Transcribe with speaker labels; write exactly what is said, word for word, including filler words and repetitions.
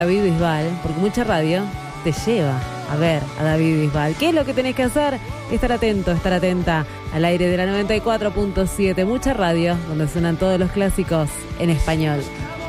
Speaker 1: David Bisbal, porque mucha radio te lleva a ver a David Bisbal. ¿Qué es lo que tenés que hacer? Estar atento, estar atenta al aire de la noventa y cuatro punto siete. Mucha radio, donde suenan todos los clásicos en español.